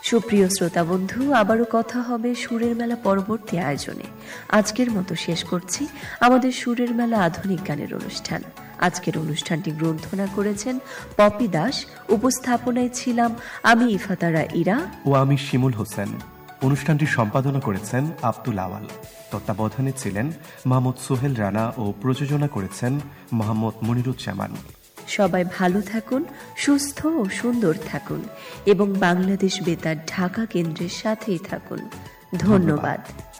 সুপ্রিয় শ্রোতা বন্ধু, আবারও কথা হবে সুরের মেলা পরবর্তী আয়োজনে। আজকের মতো শেষ করছি আমাদের সুরের মেলা আধুনিক গানের অনুষ্ঠান। আজকের অনুষ্ঠানটি গ্রন্থনা করেছেন পপি দাস। উপস্থাপনায় ছিলাম আমি ইফাতারা ইরা ও আমি শিমুল হোসেন। অনুষ্ঠানটি সম্পাদনা করেছেন আব্দুল আওয়াল। তত্ত্বাবধানে ছিলেন মোহাম্মদ সোহেল রানা ও প্রযোজনা করেছেন মোহাম্মদ মনিরুজ্জামান। সবাই ভালো থাকুন, সুস্থ ও সুন্দর থাকুন এবং বাংলাদেশ বেতার ঢাকা কেন্দ্রের সাথেই থাকুন। ধন্যবাদ।